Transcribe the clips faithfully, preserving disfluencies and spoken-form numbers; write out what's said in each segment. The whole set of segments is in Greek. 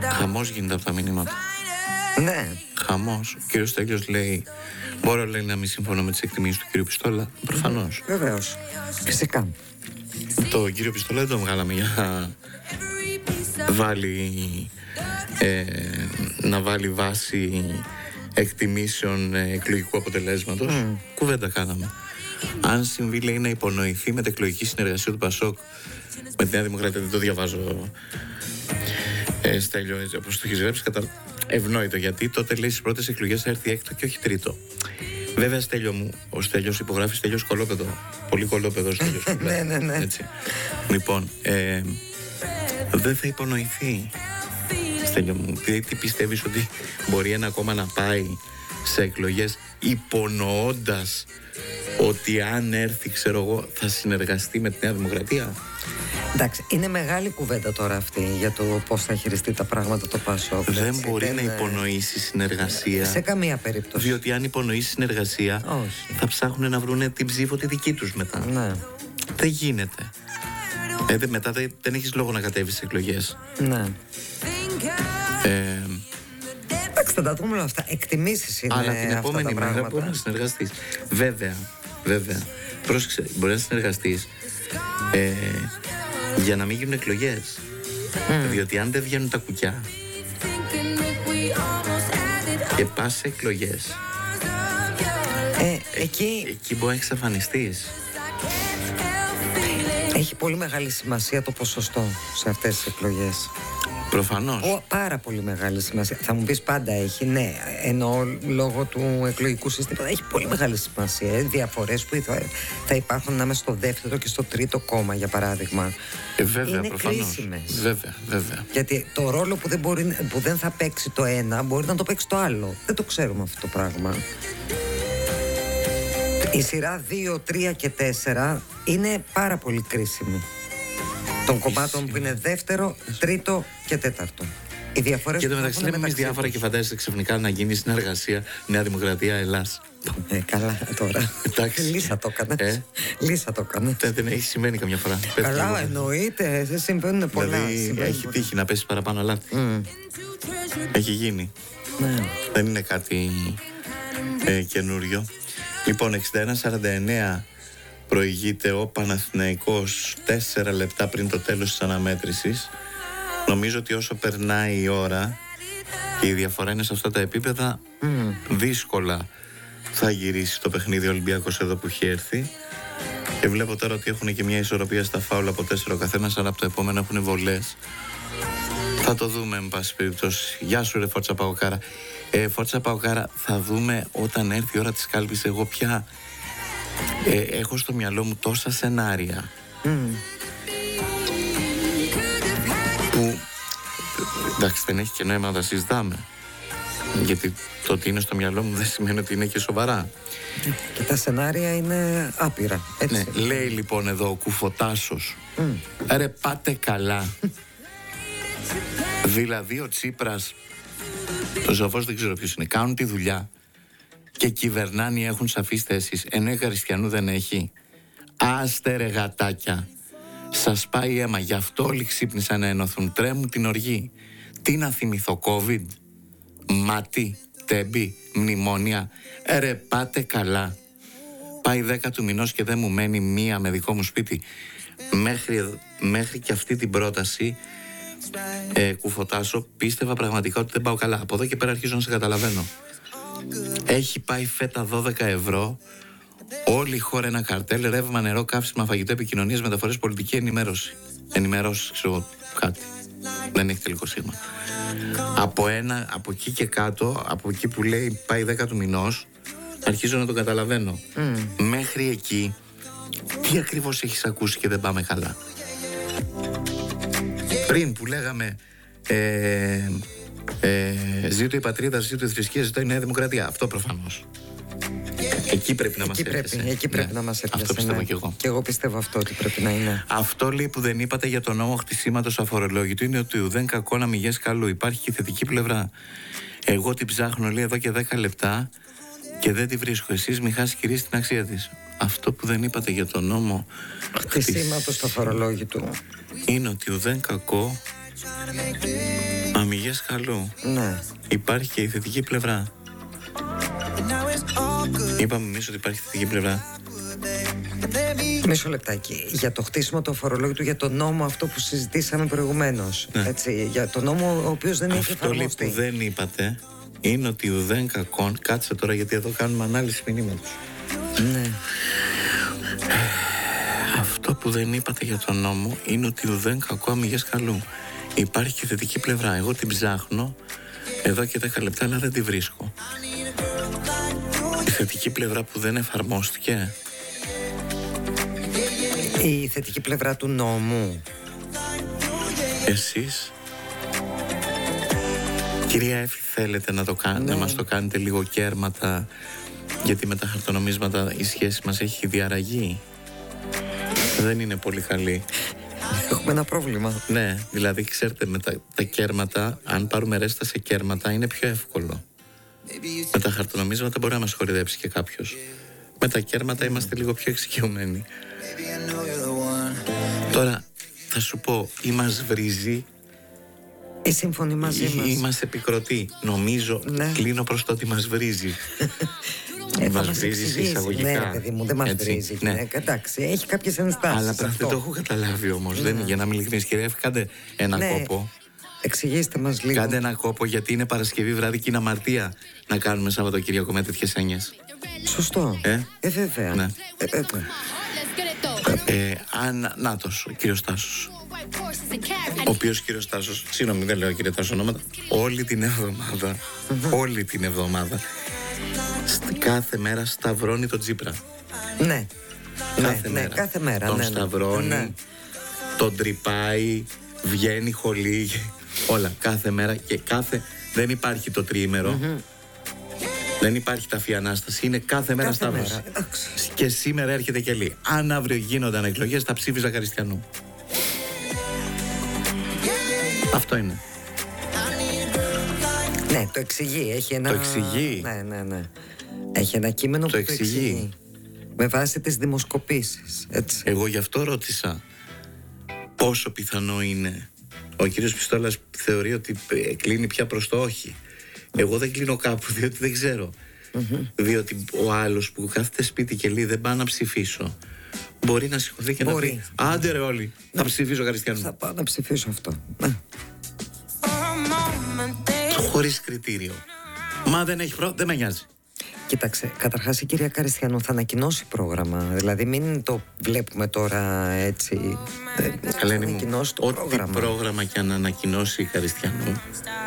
Χαμός γίνεται από τα μηνύματα. Ναι. Χαμός. Ο κύριος Στέλιος λέει: μπορώ, λέει, να μην συμφωνώ με τις εκτιμήσεις του κύριου Πιστόλα. Προφανώς. Βεβαίως. Φυσικά. Το κύριο Πιστόλα δεν τον βγάλαμε για να βάλει, ε, να βάλει βάση εκτιμήσεων ε, εκλογικού αποτελέσματος. Mm. Κουβέντα κάναμε. Αν συμβεί, λέει, να υπονοηθεί με την εκλογική συνεργασία του Πασόκ με τη Νέα Δημοκρατία, δεν το διαβάζω, ε, Στέλιο, έτσι όπως το έχεις γράψει, κατα... ευνόητο, γιατί τότε, λέει, στις πρώτες εκλογές θα έρθει έκτο και όχι τρίτο. Βέβαια, Στέλιο μου, ο Στέλιος υπογράφει Στέλιος κολόπεδο. Πολύ κολόπεδο ο Στέλιος. Ναι, ναι, ναι. Έτσι. Λοιπόν, ε, δεν θα υπονοηθεί, Στέλιο μου. Τι, τι πιστεύεις ότι μπορεί ένα κόμμα να πάει σε εκλογές υπονοώντας ότι αν έρθει, ξέρω εγώ, θα συνεργαστεί με τη Νέα Δημοκρατία? Εντάξει, είναι μεγάλη κουβέντα τώρα αυτή για το πώς θα χειριστεί τα πράγματα το Πασόκ. Δεν μπορεί δεν... να υπονοήσει συνεργασία. Σε καμία περίπτωση. Διότι αν υπονοήσει συνεργασία, όχι, θα ψάχνουν να βρουν την ψήφο τη δική τους μετά. Ναι. Δεν γίνεται. Ε, δε, μετά δεν, δεν έχεις λόγο να κατέβεις σε εκλογές. Ναι. Ε, Εντάξει, θα τα δούμε όλα αυτά. Εκτιμήσεις είναι. Αλλά την επόμενη μέρα μπορεί να συνεργαστείς. Βέβαια, βέβαια. Πρόσεξε, μπορεί να συνεργαστείς ε, για να μην γίνουν εκλογές. Mm. Διότι αν δεν βγαίνουν τα κουκιά και πας σε εκλογές, ε, εκεί... εκεί μπορεί να εξαφανιστείς. Έχει πολύ μεγάλη σημασία το ποσοστό σε αυτές τις εκλογές. Προφανώς. Ο, πάρα πολύ μεγάλη σημασία. Θα μου πεις πάντα έχει, ναι, εννοώ λόγω του εκλογικού συστήματος. Έχει πολύ μεγάλη σημασία. Ε, διαφορές που θα, θα υπάρχουν ανάμεσα στο δεύτερο και στο τρίτο κόμμα, για παράδειγμα. Ε, βέβαια, είναι προφανώς. κρίσιμες. Βέβαια, βέβαια. Γιατί το ρόλο που δεν, μπορεί, που δεν θα παίξει το ένα μπορεί να το παίξει το άλλο. Δεν το ξέρουμε αυτό το πράγμα. Η σειρά δύο, τρία και τέσσερα είναι πάρα πολύ κρίσιμη. Των κομμάτων που είναι δεύτερο, τρίτο και τέταρτο. Οι διαφορές. Και το μεταξύ λέμε εμείς διάφορα και φαντάζεσαι ξαφνικά να γίνει συνεργασία Νέα Δημοκρατία Ελλάς. Ε, καλά τώρα. Εντάξει. Λύσα το έκανε. Ε? Λύσα το έκανε. Δεν, δεν έχει συμβαίνει καμιά φορά. Καλά, εννοείται. Δεν συμβαίνουν πολλά. Δηλαδή έχει τύχει να πέσει παραπάνω λάθη. Mm. Έχει γίνει. Ναι. Δεν είναι κάτι ε, καινούριο. Λοιπόν, εξήντα ένα σαράντα εννέα προηγείται ο Παναθηναϊκός τέσσερα λεπτά πριν το τέλος της αναμέτρησης. Νομίζω ότι όσο περνάει η ώρα και η διαφορά είναι σε αυτά τα επίπεδα, mm. δύσκολα θα γυρίσει το παιχνίδι Ολυμπιακός εδώ που έχει έρθει. Και βλέπω τώρα ότι έχουν και μια ισορροπία στα φάουλ από τέσσερα ο καθένας, αλλά από το επόμενο έχουν βολές. Θα το δούμε, εν πάση περιπτώσει. Γεια σου, ρε Φόρτσα Παοκάρα. Ε, Φόρτσα Παοκάρα, θα δούμε όταν έρθει η ώρα της κάλπης. Εγώ πια ε, έχω στο μυαλό μου τόσα σενάρια mm. που εντάξει, δεν έχει και νόημα να τα συζητάμε, γιατί το ότι είναι στο μυαλό μου δεν σημαίνει ότι είναι και σοβαρά. Και τα σενάρια είναι άπειρα, έτσι. Ναι, λέει λοιπόν εδώ ο Κουφοτάσος mm. ρε πάτε καλά. Δηλαδή ο Τσίπρας, το Ζωφός δεν ξέρω ποιος είναι, κάνουν τη δουλειά και κυβερνάνε ή έχουν σαφείς θέσεις, ενώ η Χριστιανού δεν έχει. Άστε ρε γατάκια, σας πάει αίμα, γι' αυτό όλοι ξύπνησαν να ενωθούν. Τρέμουν την οργή. Τι να θυμηθώ, COVID, μάτι, τέμπη, μνημόνια. Ε, ρε πάτε καλά. Πάει δέκα του μηνός και δεν μου μένει μία με δικό μου σπίτι. Μέχρι, μέχρι και αυτή την πρόταση, ε, Κουφοτάσο, πίστευα πραγματικά ότι δεν πάω καλά. Από εδώ και πέρα αρχίζω να σε καταλαβαίνω. Έχει πάει φέτα δώδεκα ευρώ. Όλη η χώρα ένα καρτέλ, ρεύμα, νερό, καύσιμα, φαγητό, επικοινωνίες, μεταφορές, πολιτική ενημέρωση. Ενημερώσει, ξέρω κάτι. Δεν έχει τελικό σήμα. Από, ένα, από εκεί και κάτω, από εκεί που λέει πάει δέκα του μηνός, αρχίζω να το καταλαβαίνω. Mm. Μέχρι εκεί, τι ακριβώς έχεις ακούσει και δεν πάμε καλά? Πριν που λέγαμε ε, ε, ζήτω η πατρίδα, ζήτω η θρησκεία, ζήτω η Νέα Δημοκρατία. Αυτό προφανώς. Εκεί πρέπει να μας έρθει. Εκεί πρέπει ναι. να μας έρθει. Αυτό πιστεύω ναι. και εγώ. Και εγώ πιστεύω αυτό ότι πρέπει να είναι. Αυτό λέει που δεν είπατε για τον νόμο χτισήματος αφορολόγητου είναι ότι ουδέν κακό να μηγές καλού. Υπάρχει και η θετική πλευρά. Εγώ την ψάχνω λέει εδώ και δέκα λεπτά και δεν τη βρίσκω. Εσείς μη χάσει κυρίως την αξία της. Αυτό που δεν είπατε για τον νόμο χτισήματος αφορολόγητου είναι ότι ουδέν κακό να μηγές Αμυγές καλού. Ναι. Υπάρχει και η θετική πλευρά. Είπαμε εμείς ότι υπάρχει θετική πλευρά. Μισό λεπτάκι. Για το χτίσιμο του αφορολόγητου, για το νόμο αυτό που συζητήσαμε προηγουμένως. Ναι. Έτσι, για το νόμο ο οποίος δεν έχει Αυτό λέει εφαρμοστεί. που δεν είπατε είναι ότι ουδέν κακόν. Κάτσε τώρα, γιατί εδώ κάνουμε ανάλυση μηνύματος. Ναι. Αυτό που δεν είπατε για τον νόμο είναι ότι ουδέν κακό αμυγές καλού. Υπάρχει και θετική πλευρά. Εγώ την ψάχνω εδώ και δέκα λεπτά, αλλά δεν τη βρίσκω. Η θετική πλευρά που δεν εφαρμόστηκε. Η θετική πλευρά του νόμου. Εσείς, κυρία Έφη, θέλετε να, το κάνετε, Ναι. να μας το κάνετε λίγο κέρματα, γιατί με τα χαρτονομίσματα η σχέση μας έχει διαραγεί. Δεν είναι πολύ καλή. Έχουμε ένα πρόβλημα. Ναι, δηλαδή ξέρετε, με τα, τα κέρματα, αν πάρουμε ρέστα σε κέρματα, είναι πιο εύκολο. Με τα χαρτονομίσματα μπορεί να μας χορηδέψει και κάποιος. Με τα κέρματα είμαστε λίγο πιο εξοικειωμένοι. Τώρα, θα σου πω, ή μας βρίζει Η σύμφωνη μαζί ή, μας. ή μας επικροτεί. Νομίζω, Ναι. κλείνω προς το ότι μας βρίζει. Ε, θα μας μας βρίζει εξηγήσει. εισαγωγικά. Ναι, ρε παιδί μου, δεν μας Έτσι, βρίζει. ναι. Ναι. Εντάξει, έχει κάποιες ενστάσεις. Αλλά πράγματι αυτό. δεν το έχω καταλάβει όμως. Δεν, για να είμαι ειλικρινής, κυρία Έφη, κάντε ένα Ναι. κόπο. Εξηγήστε μας λίγο. Κάντε ένα κόπο, γιατί είναι Παρασκευή βράδυ και είναι αμαρτία να κάνουμε Σαββατοκύριακο με τέτοιες έννοιες. Σωστό. Ε? Ε, βέβαια. Ναι. Ε, βέβαια. Ε, αν, νάτος, ο κύριος Τάσος. Ο οποίος κύριος Τάσος, συγγνώμη, δεν λέω κύριε Τάσο ονόματα, όλη την εβδομάδα, όλη την εβδομάδα, στη, κάθε μέρα σταυρώνει τον Τσίπρα. Ναι. Κάθε ναι, μέρα. ναι, κάθε μέρα. Τον ναι, ναι. σταυρώνει, Ναι. τον τρυπάει, βγαίνει χολή, όλα, κάθε μέρα και κάθε, δεν υπάρχει το τριήμερο. Δεν υπάρχει ταφή ανάσταση, είναι κάθε μέρα Κάθε σταύρος. μέρα, εντάξει. Και σήμερα έρχεται και λέει: αν αύριο γίνονταν εκλογές, θα ψήφιζα Καριστιανού. Αυτό είναι. Ναι, το εξηγεί. Έχει ένα... Το εξηγεί. Ναι, ναι, ναι. Έχει ένα κείμενο Το που το εξηγεί. εξηγεί. Με βάση τις δημοσκοπήσεις. Έτσι. Εγώ γι' αυτό ρώτησα πόσο πιθανό είναι. Ο κύριος Πιστόλας θεωρεί ότι ε, κλείνει πια προς το όχι. Εγώ δεν κλείνω κάπου, διότι δεν ξέρω. Mm-hmm. Διότι ο άλλος που κάθεται σπίτι και λέει δεν πάω να ψηφίσω, μπορεί να σηκωθεί και Μπορεί. να πει: άντε ρε όλοι, θα ψηφίσω Καριστιανού. Θα πάω να ψηφίσω αυτό. Ναι. Χωρίς κριτήριο. Μα δεν έχει πρόβλημα, δεν με νοιάζει. Κοίταξε, καταρχάς η κυρία Καριστιανού θα ανακοινώσει πρόγραμμα. Δηλαδή μην το βλέπουμε τώρα έτσι. Ε, θα Καλένη μου, ανακοινώσει το ό,τι πρόγραμμα. πρόγραμμα και αν ανακοινώσει η Καριστιανού,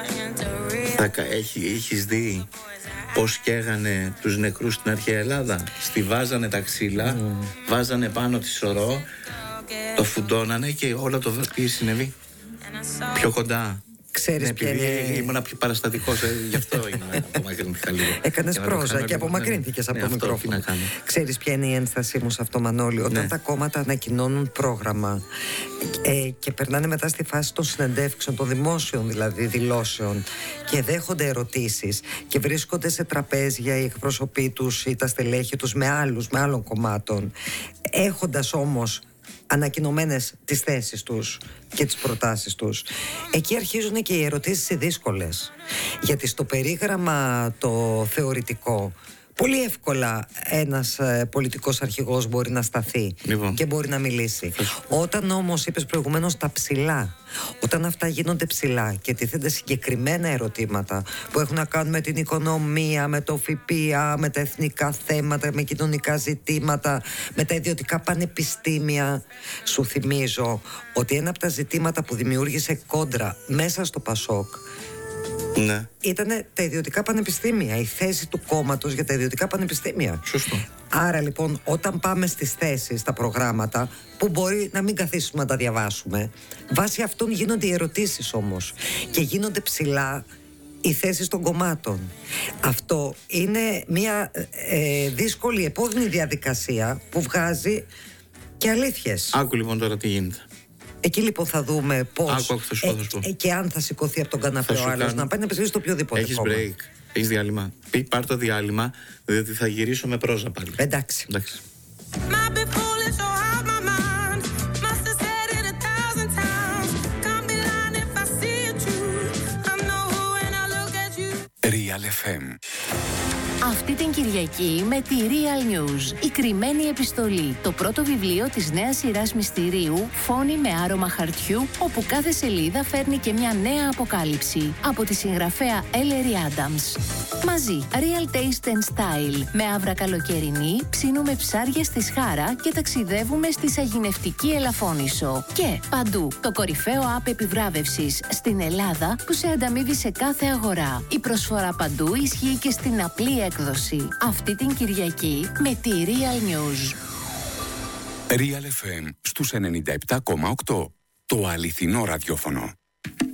θα, κα- έχει, έχεις δει πως καίγανε τους νεκρούς στην αρχαία Ελλάδα. Στη βάζανε τα ξύλα, mm. βάζανε πάνω τη σωρό, το φουντώνανε και όλο το τι συνέβη πιο κοντά. Ξέρεις Ναι, ποια επειδή είναι... ήμουν πιο παραστατικός, ε, γι' αυτό ήμουν απομακρύνθηκα λίγο. Έκανες Για να το πρόζα κάνω και λίγο, απομακρύνθηκες ναι, από ναι, το αυτό, τι μικρόφωνο. να κάνω. Ξέρεις ποια είναι η ένστασή μου σε αυτό, Μανώλη? Όταν Ναι. τα κόμματα ανακοινώνουν πρόγραμμα ε, και περνάνε μετά στη φάση των συνεντεύξεων, των δημόσιων δηλαδή δηλώσεων, και δέχονται ερωτήσεις και βρίσκονται σε τραπέζια οι εκπρόσωποι τους ή τα στελέχη τους με άλλους, με άλλων κομμάτων, έχοντας όμως ανακοινωμένες τις θέσεις τους και τις προτάσεις τους, εκεί αρχίζουν και οι ερωτήσεις οι δύσκολες. Γιατί στο περίγραμμα το θεωρητικό πολύ εύκολα ένας ε, πολιτικός αρχηγός μπορεί να σταθεί Λοιπόν. και μπορεί να μιλήσει. Όταν όμως είπες προηγουμένως τα ψηλά, όταν αυτά γίνονται ψηλά και τίθενται συγκεκριμένα ερωτήματα που έχουν να κάνουν με την οικονομία, με το ΦΠΑ, με τα εθνικά θέματα, με κοινωνικά ζητήματα, με τα ιδιωτικά πανεπιστήμια, σου θυμίζω ότι ένα από τα ζητήματα που δημιούργησε κόντρα μέσα στο Πασόκ Ναι, ήταν τα ιδιωτικά πανεπιστήμια, η θέση του κόμματος για τα ιδιωτικά πανεπιστήμια. σωστό. Άρα λοιπόν, όταν πάμε στις θέσεις, στα προγράμματα, που μπορεί να μην καθίσουμε να τα διαβάσουμε, βάσει αυτών γίνονται οι ερωτήσεις όμως και γίνονται ψηλά οι θέσεις των κομμάτων. Αυτό είναι μια ε, δύσκολη επώδυνη διαδικασία που βγάζει και αλήθειες. Άκου λοιπόν τώρα τι γίνεται. Εκεί λοιπόν θα δούμε πώς Άκου, άκου, θα σου πω, θα σου πω. ε, και αν θα σηκωθεί από τον καναπέ Θα ο σου άλλος κάνω- να πάει να ψηφίσει το οποιοδήποτε Έχεις κόμμα. break, έχεις διάλειμμα. Πει, πάρ' το διάλειμμα, διότι θα γυρίσω με πρόζα πάλι. Εντάξει. Εντάξει. Might be foolish or out my mind. Must have said it a thousand times. Can't be lying if I see it true. I'm Real εφ εμ. Αυτή την Κυριακή με τη Real News, η κρυμμένη επιστολή, το πρώτο βιβλίο της νέας σειράς μυστηρίου «Φόνοι με άρωμα χαρτιού», όπου κάθε σελίδα φέρνει και μια νέα αποκάλυψη, από τη συγγραφέα Ellery Adams. Μαζί, Real Taste and Style, με άβρα καλοκαιρινή, ψήνουμε ψάρια στη Σχάρα και ταξιδεύουμε στη σαγηνευτική Ελαφώνησο. Και παντού, το κορυφαίο app επιβράβευσης στην Ελλάδα που σε ανταμείβει σε κάθε αγορά. Η προσφορά παντού ισχύει και στην απλή έκδοση. Αυτή την Κυριακή με τη Real News. Real εφ εμ στους ενενήντα επτά κόμμα οκτώ. Το αληθινό ραδιόφωνο.